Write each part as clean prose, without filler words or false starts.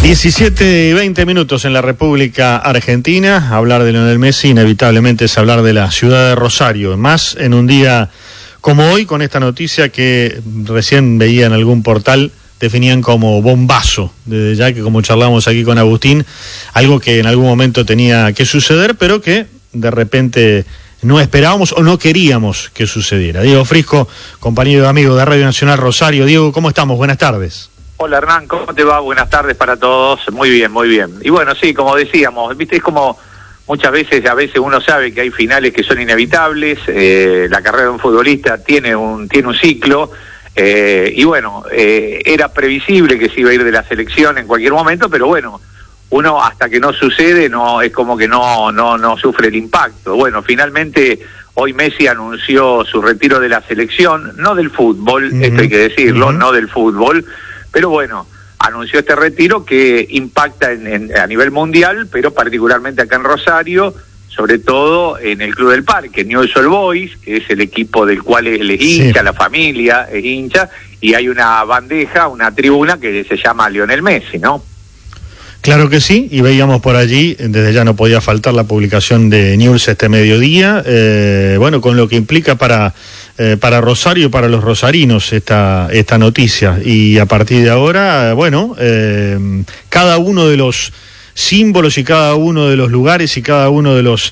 17:20 en la República Argentina. Hablar de Lionel Messi inevitablemente es hablar de la ciudad de Rosario, más en un día como hoy, con esta noticia que recién veía en algún portal, definían como bombazo, desde ya que, como charlamos aquí con Agustín, algo que en algún momento tenía que suceder, pero que de repente no esperábamos o no queríamos que sucediera. Diego Frisco, compañero y amigo de Radio Nacional Rosario. Diego, ¿cómo estamos? Buenas tardes. Hola Hernán, ¿cómo te va? Buenas tardes para todos. Muy bien, muy bien. Y bueno, sí, como decíamos, viste, es como muchas veces, a veces uno sabe que hay finales que son inevitables, la carrera de un futbolista tiene un ciclo, y bueno, era previsible que se iba a ir de la selección en cualquier momento, pero bueno, uno hasta que no sucede, no es como que no sufre el impacto. Bueno, finalmente hoy Messi anunció su retiro de la selección, no del fútbol, esto hay que decirlo, no del fútbol, pero bueno, anunció este retiro que impacta a nivel mundial, pero particularmente acá en Rosario, sobre todo en el Club del Parque, Newell's Old Boys, que es el equipo del cual él es hincha, la familia es hincha, y hay una bandeja, una tribuna que se llama Lionel Messi, ¿no? Claro que sí, y veíamos por allí, desde ya no podía faltar la publicación de Newell's este mediodía, bueno, con lo que implica para Rosario y para los rosarinos esta noticia, y a partir de ahora, bueno, cada uno de los símbolos y cada uno de los lugares y cada uno de los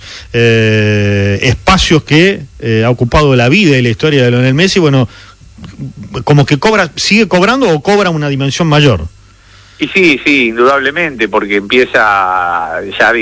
espacios que ha ocupado la vida y la historia de Lionel Messi, bueno, como que sigue cobrando o cobra una dimensión mayor. Y sí, indudablemente, porque empieza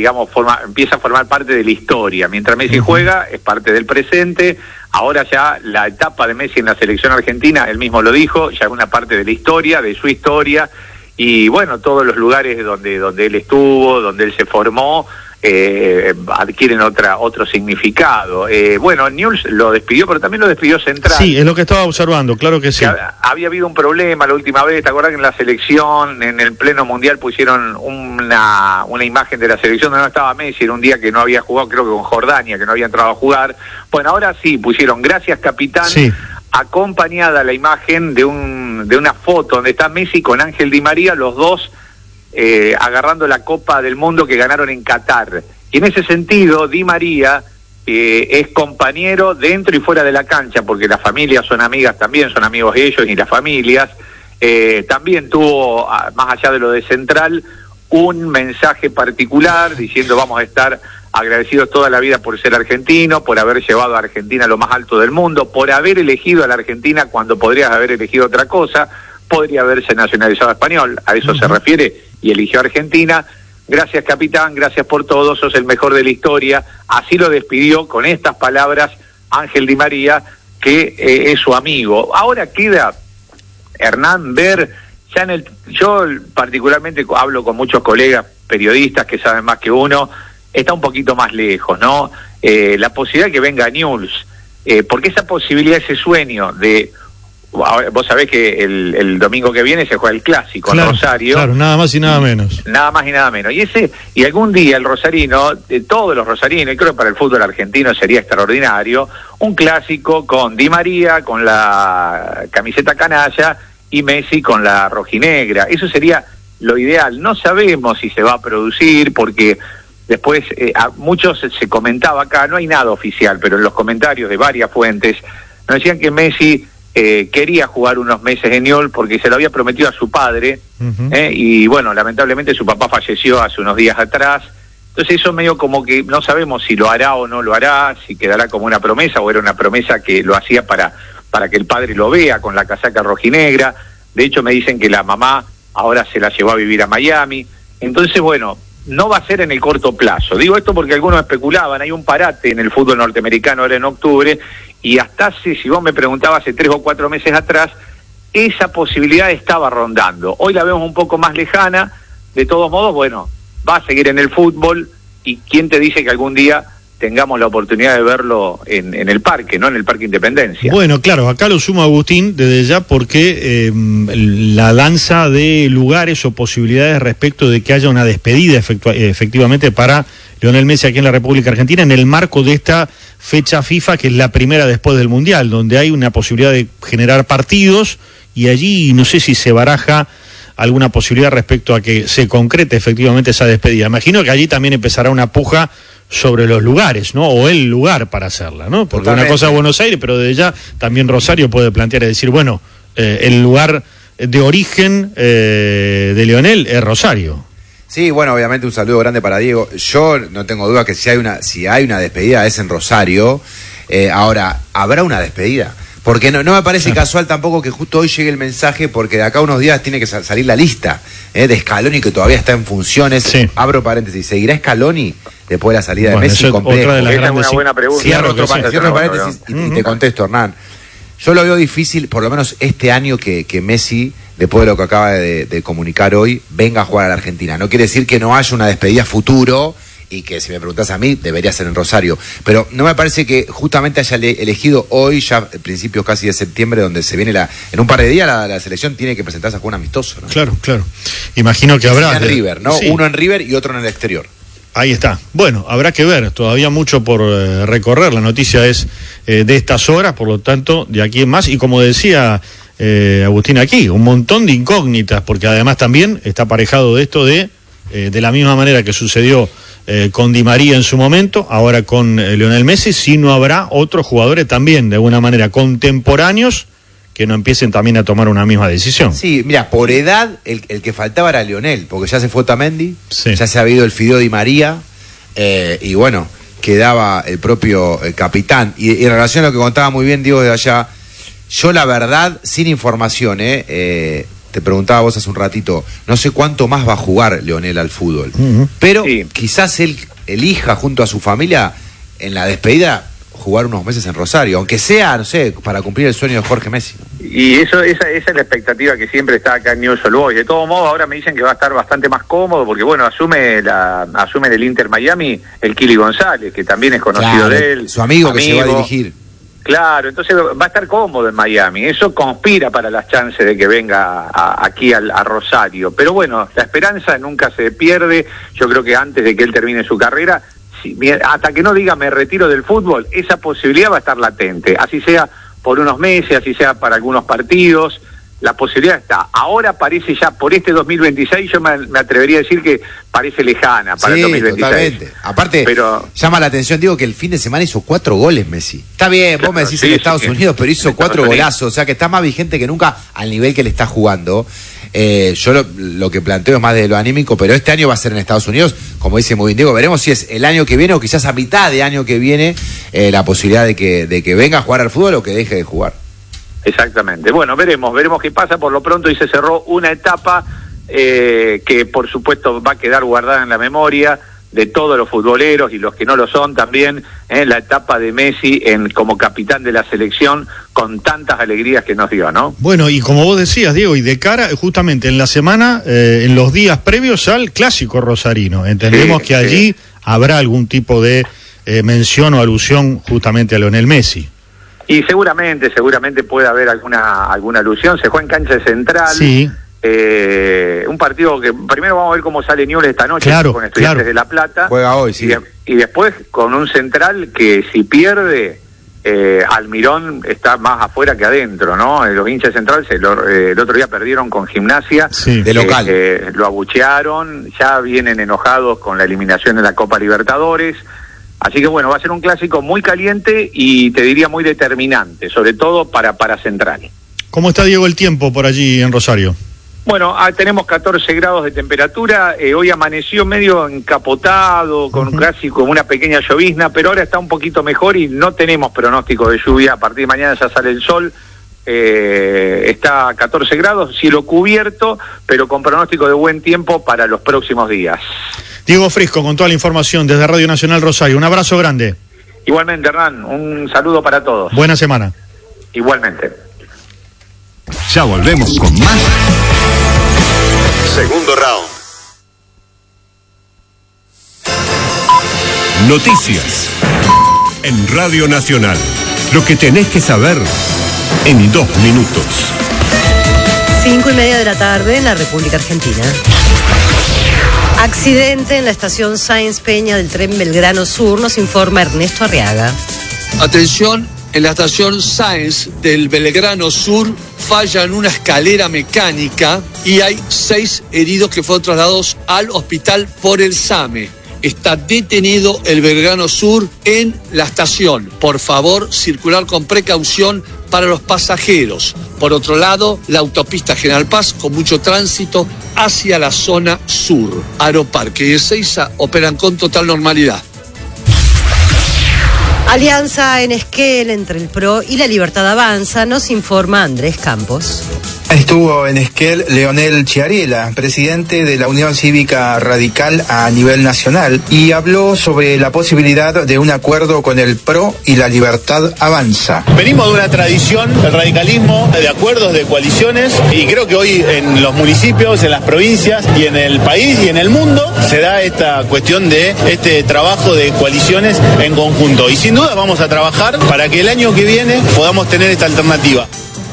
a formar parte de la historia. Mientras Messi juega, es parte del presente. Ahora ya la etapa de Messi en la selección argentina, él mismo lo dijo, ya es una parte de la historia, de su historia. Y bueno, todos los lugares donde él estuvo, donde él se formó, adquieren otro significado. Bueno, Newell's lo despidió, pero también lo despidió Central. Sí, es lo que estaba observando, claro que sí. Que había habido un problema la última vez, ¿te acuerdas que en la selección, en el pleno mundial, pusieron una imagen de la selección donde no estaba Messi, en un día que no había jugado, creo que con Jordania, que no había entrado a jugar? Bueno, ahora sí, pusieron gracias capitán, sí, acompañada la imagen de una foto donde está Messi con Ángel Di María, los dos agarrando la Copa del Mundo que ganaron en Qatar. Y en ese sentido, Di María es compañero dentro y fuera de la cancha, porque las familias son amigas también, son amigos ellos y las familias. También tuvo, más allá de lo de Central, un mensaje particular diciendo: vamos a estar agradecidos toda la vida por ser argentino, por haber llevado a Argentina a lo más alto del mundo, por haber elegido a la Argentina cuando podrías haber elegido otra cosa, podría haberse nacionalizado español, a eso se refiere, y eligió Argentina. Gracias capitán, gracias por todo, sos el mejor de la historia. Así lo despidió con estas palabras Ángel Di María, que es su amigo. Ahora queda, Hernán, ver, yo particularmente hablo con muchos colegas periodistas que saben más que uno, está un poquito más lejos, ¿no? La posibilidad de que venga Newell's, porque esa posibilidad, ese sueño de... Vos sabés que el domingo que viene se juega el clásico, claro, en Rosario. Claro, nada más y nada menos. Nada más y nada menos. Y algún día el rosarino, todos los rosarinos, y creo que para el fútbol argentino sería extraordinario, un clásico con Di María, con la camiseta canalla, y Messi con la rojinegra. Eso sería lo ideal. No sabemos si se va a producir, porque después a muchos se comentaba acá, no hay nada oficial, pero en los comentarios de varias fuentes nos decían que Messi quería jugar unos meses en Newell's porque se lo había prometido a su padre, y bueno, lamentablemente su papá falleció hace unos días atrás. Entonces eso medio como que no sabemos si lo hará o no lo hará, si quedará como una promesa o era una promesa que lo hacía para que el padre lo vea con la casaca rojinegra. De hecho me dicen que la mamá ahora se la llevó a vivir a Miami. Entonces bueno, no va a ser en el corto plazo. Digo esto porque algunos especulaban, hay un parate en el fútbol norteamericano ahora en octubre, y hasta si vos me preguntabas hace 3 o 4 meses atrás, esa posibilidad estaba rondando. Hoy la vemos un poco más lejana. De todos modos, bueno, va a seguir en el fútbol, y quién te dice que algún día tengamos la oportunidad de verlo en el parque, ¿no? En el Parque Independencia. Bueno, claro, acá lo sumo Agustín desde ya, porque la danza de lugares o posibilidades respecto de que haya una despedida efectivamente para Lionel Messi aquí en la República Argentina, en el marco de esta fecha FIFA, que es la primera después del Mundial, donde hay una posibilidad de generar partidos, y allí no sé si se baraja alguna posibilidad respecto a que se concrete efectivamente esa despedida. Imagino que allí también empezará una puja sobre los lugares, ¿no? O el lugar para hacerla, ¿no? Porque totalmente. Una cosa es Buenos Aires, pero desde ya también Rosario puede plantear y decir, bueno, el lugar de origen de Lionel es Rosario. Sí, bueno, obviamente un saludo grande para Diego. Yo no tengo duda que si hay una despedida es en Rosario. Ahora, ¿habrá una despedida? Porque no me parece casual tampoco que justo hoy llegue el mensaje, porque de acá a unos días tiene que salir la lista de Scaloni, que todavía está en funciones. Sí. Abro paréntesis, ¿seguirá Scaloni después de la salida de Messi? Otra de las grandes, es una buena pregunta. Cierro paréntesis y te contesto, Hernán. Yo lo veo difícil, por lo menos este año, que Messi, después de lo que acaba de comunicar hoy, venga a jugar a la Argentina. No quiere decir que no haya una despedida futuro, y que si me preguntás a mí, debería ser en Rosario. Pero no me parece que justamente haya elegido hoy, ya a principios casi de septiembre, donde se viene en un par de días la selección tiene que presentarse a jugar un amistoso, ¿no? Claro. Imagino que habrá. En River, ¿no? Sí. Uno en River y otro en el exterior. Ahí está. Bueno, habrá que ver, todavía mucho por recorrer. La noticia es de estas horas, por lo tanto, de aquí en más. Y como decía Agustín aquí, un montón de incógnitas, porque además también está aparejado de esto de la misma manera que sucedió con Di María en su momento, ahora con Lionel Messi, si no habrá otros jugadores también, de alguna manera, contemporáneos, que no empiecen también a tomar una misma decisión. Sí, mira, por edad, el que faltaba era Lionel, porque ya se fue Otamendi, ya se ha habido el Fideo Di María, y bueno, quedaba el propio capitán. Y en relación a lo que contaba muy bien Diego de allá, yo la verdad, sin información, te preguntaba vos hace un ratito, no sé cuánto más va a jugar Lionel al fútbol, pero quizás él elija junto a su familia en la despedida jugar unos meses en Rosario, aunque sea, no sé, para cumplir el sueño de Jorge Messi, ¿no? Y esa es la expectativa que siempre está acá en Newell's Old Boys. De todos modos, ahora me dicen que va a estar bastante más cómodo, porque bueno, asume en el Inter Miami el Kili González, que también es conocido de él. Su amigo que se va a dirigir. Claro, entonces va a estar cómodo en Miami. Eso conspira para las chances de que venga aquí a Rosario. Pero bueno, la esperanza nunca se pierde. Yo creo que antes de que él termine su carrera, hasta que no diga me retiro del fútbol, esa posibilidad va a estar latente. Así sea por unos meses, así sea para algunos partidos. La posibilidad está. Ahora parece ya, por este 2026, yo me atrevería a decir que parece lejana para el 2026. Totalmente. Aparte, pero llama la atención, digo, que el fin de semana hizo 4 goles Messi. Está bien, claro, vos me decís en Estados Unidos, pero hizo 4 golazos, o sea que está más vigente que nunca al nivel que le está jugando. Yo lo que planteo es más de lo anímico, pero este año va a ser en Estados Unidos, como dice muy bien Diego, veremos si es el año que viene o quizás a mitad de año que viene la posibilidad de que venga a jugar al fútbol o que deje de jugar. Exactamente. Bueno, veremos qué pasa. Por lo pronto y se cerró una etapa que por supuesto va a quedar guardada en la memoria de todos los futboleros y los que no lo son también, la etapa de Messi como capitán de la selección, con tantas alegrías que nos dio, ¿no? Bueno, y como vos decías, Diego, y de cara justamente en la semana, en los días previos al clásico rosarino, entendemos que allí habrá algún tipo de mención o alusión justamente a Lionel Messi. Y seguramente puede haber alguna alusión. Se juega en cancha central. Sí. Un partido que primero vamos a ver cómo sale Newell's esta noche, con Estudiantes de La Plata. Juega hoy, sí. Y después con un central que si pierde, Almirón está más afuera que adentro, ¿no? Los hinchas centrales el otro día perdieron con Gimnasia. Sí, de local. Lo abuchearon, ya vienen enojados con la eliminación de la Copa Libertadores. Así que bueno, va a ser un clásico muy caliente y te diría muy determinante, sobre todo para Central. ¿Cómo está, Diego, el tiempo por allí en Rosario? Bueno, tenemos 14 grados de temperatura, hoy amaneció medio encapotado, con casi como una pequeña llovizna, pero ahora está un poquito mejor y no tenemos pronóstico de lluvia. A partir de mañana ya sale el sol, está a 14 grados, cielo cubierto, pero con pronóstico de buen tiempo para los próximos días. Diego Frisco con toda la información desde Radio Nacional Rosario. Un abrazo grande. Igualmente, Hernán, un saludo para todos. Buena semana. Igualmente. Ya volvemos con más. Segundo round. Noticias en Radio Nacional. Lo que tenés que saber en 2 minutos. 5:30 de la tarde en la República Argentina. Accidente en la estación Sáenz Peña del tren Belgrano Sur, nos informa Ernesto Arriaga. Atención, En la estación Sáenz del Belgrano Sur fallan una escalera mecánica y hay 6 heridos que fueron trasladados al hospital por el SAME. Está detenido el Belgrano Sur en la estación. Por favor, circular con precaución para los pasajeros. Por otro lado, la autopista General Paz con mucho tránsito hacia la zona sur. Aeroparque y Ezeiza operan con total normalidad. Alianza en Esquel entre el PRO y la Libertad Avanza, nos informa Andrés Campos. Estuvo en Esquel Leonel Chiariela, presidente de la Unión Cívica Radical a nivel nacional, y habló sobre la posibilidad de un acuerdo con el PRO y la Libertad Avanza. Venimos de una tradición del radicalismo, de acuerdos, de coaliciones, y creo que hoy en los municipios, en las provincias y en el país y en el mundo se da esta cuestión de este trabajo de coaliciones en conjunto. Y sin duda vamos a trabajar para que el año que viene podamos tener esta alternativa.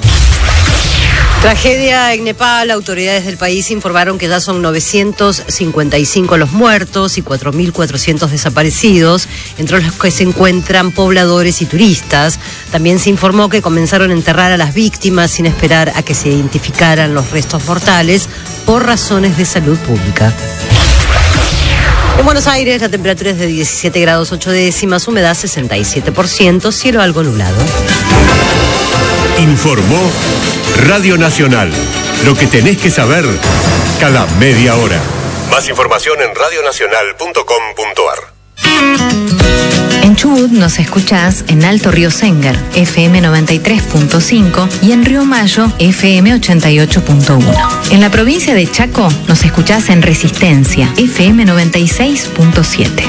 Tragedia en Nepal. Autoridades del país informaron que ya son 955 los muertos y 4.400 desaparecidos, entre los que se encuentran pobladores y turistas. También se informó que comenzaron a enterrar a las víctimas sin esperar a que se identificaran los restos mortales por razones de salud pública. En Buenos Aires la temperatura es de 17 grados 8 décimas, humedad 67%, cielo algo nublado. Informó Radio Nacional. Lo que tenés que saber cada media hora. Más información en radionacional.com.ar. En Chubut nos escuchás en Alto Río Sengar, FM 93.5 y en Río Mayo, FM 88.1. En la provincia de Chaco nos escuchás en Resistencia, FM 96.7.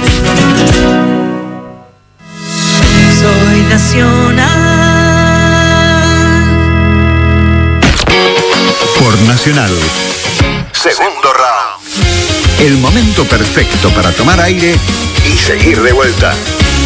Soy nacional. Por Nacional. Segundo round. El momento perfecto para tomar aire Y seguir de vuelta.